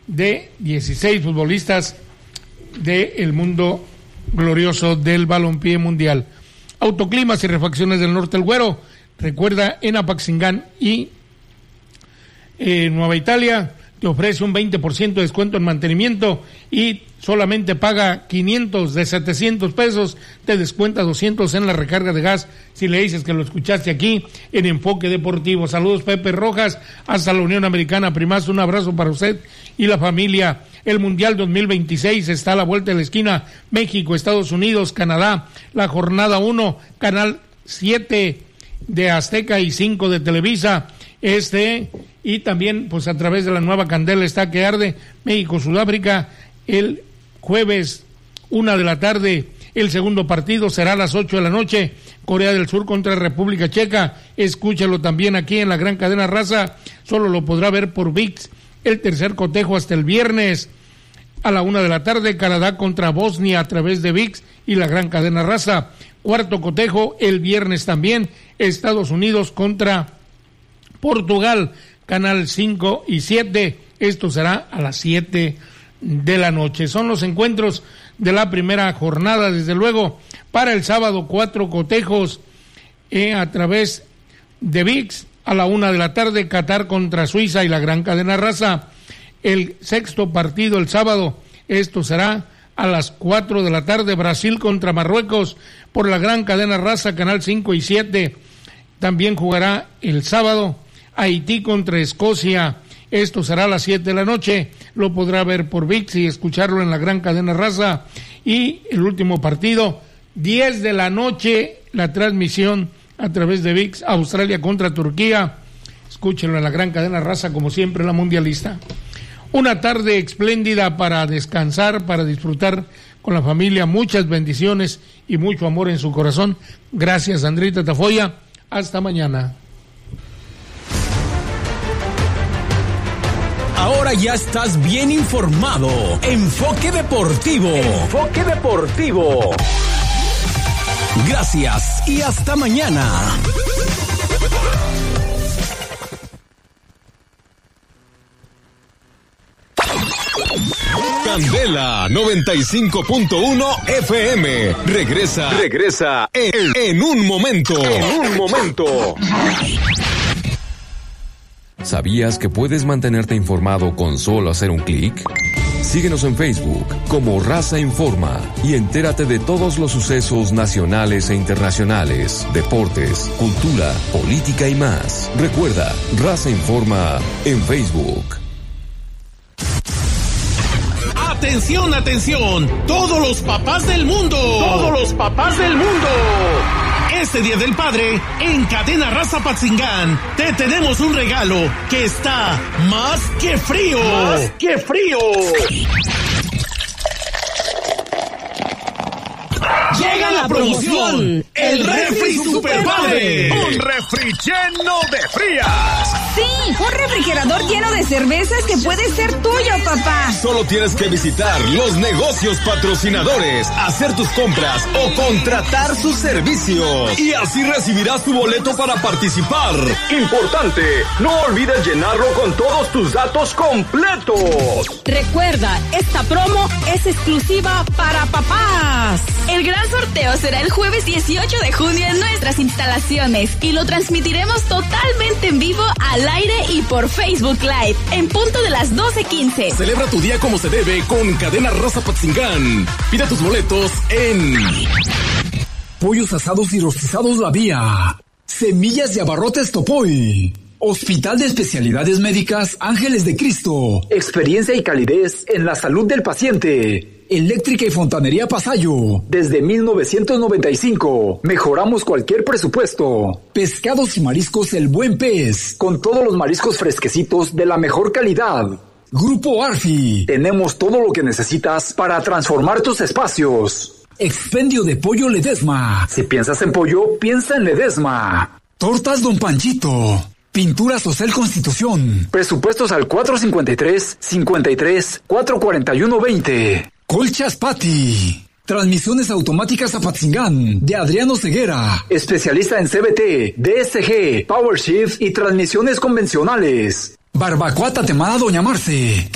de 16 futbolistas del mundo glorioso del balompié mundial. Autoclimas y Refacciones del Norte El Güero, recuerda, en Apaxingán y Nueva Italia te ofrece un 20% de descuento en mantenimiento y solamente paga 500 de 700 pesos, te descuenta 200 en la recarga de gas si le dices que lo escuchaste aquí en Enfoque Deportivo. Saludos, Pepe Rojas, hasta la Unión Americana. Primazo, un abrazo para usted y la familia. El Mundial 2026 está a la vuelta de la esquina. México, Estados Unidos, Canadá, la jornada 1, canal 7 de Azteca y 5 de Televisa. Y también pues a través de la nueva Candela está que arde, México, Sudáfrica, el jueves 1 de la tarde. El segundo partido será a las 8 de la noche, Corea del Sur contra República Checa. Escúchalo también aquí en la gran cadena Raza, solo lo podrá ver por ViX. El tercer cotejo hasta el viernes a la 1 de la tarde, Canadá contra Bosnia a través de ViX y la gran cadena Raza. Cuarto cotejo el viernes también, Estados Unidos contra Portugal, canal 5 y 7, esto será a las 7 de la noche. Son los encuentros de la primera jornada, desde luego. Para el sábado, 4 cotejos a través de ViX, a la 1 de la tarde, Qatar contra Suiza y la gran cadena Raza. El sexto partido el sábado, esto será a las 4 de la tarde, Brasil contra Marruecos, por la gran cadena Raza, canal 5 y 7. También jugará el sábado Haití contra Escocia, esto será a las 7 de la noche, lo podrá ver por ViX y escucharlo en la gran cadena Raza. Y el último partido, 10 de la noche, la transmisión a través de ViX, Australia contra Turquía, escúchenlo en la gran cadena Raza, como siempre, la mundialista. Una tarde espléndida para descansar, para disfrutar con la familia, muchas bendiciones y mucho amor en su corazón. Gracias, Andrita Tafoya, hasta mañana. Ahora ya estás bien informado. Enfoque Deportivo. Enfoque Deportivo. Gracias y hasta mañana. Candela 95.1 FM. Regresa en un momento. ¿Sabías que puedes mantenerte informado con solo hacer un clic? Síguenos en Facebook como Raza Informa y entérate de todos los sucesos nacionales e internacionales, deportes, cultura, política y más. Recuerda, Raza Informa en Facebook. ¡Atención! ¡Todos los papás del mundo! Este Día del Padre, en Cadena Raza Apaxingán, te tenemos un regalo que está más que frío. Llega la promoción, el refri Super Padre. Un refri lleno de frías. Sí, un refrigerador lleno de cervezas que puede ser tuyo, papá. Solo tienes que visitar los negocios patrocinadores, hacer tus compras o contratar sus servicios. Y así recibirás tu boleto para participar. Importante, no olvides llenarlo con todos tus datos completos. Recuerda, esta promo es exclusiva para papás. El gran sorteo será el jueves 18 de junio en nuestras instalaciones y lo transmitiremos totalmente en vivo al aire y por Facebook Live en punto de las 12:15. Celebra tu día como se debe con Cadena Raza Apaxingán. Pide tus boletos en Pollos Asados y Rostizados La Vía, Semillas de Abarrotes Topoy, Hospital de Especialidades Médicas Ángeles de Cristo, experiencia y calidez en la salud del paciente. Eléctrica y Fontanería Pasayo. Desde 1995. Mejoramos cualquier presupuesto. Pescados y mariscos El Buen Pez. Con todos los mariscos fresquecitos de la mejor calidad. Grupo Arfi. Tenemos todo lo que necesitas para transformar tus espacios. Expendio de Pollo Ledesma. Si piensas en pollo, piensa en Ledesma. Tortas Don Panchito. Pinturas Ocel Constitución. Presupuestos al 453-441-20. Colchas Pati. Transmisiones automáticas Apaxingán de Adriano Ceguera. Especialista en CBT, DSG, PowerShift y transmisiones convencionales. Barbacoa Tatemada Doña Marce.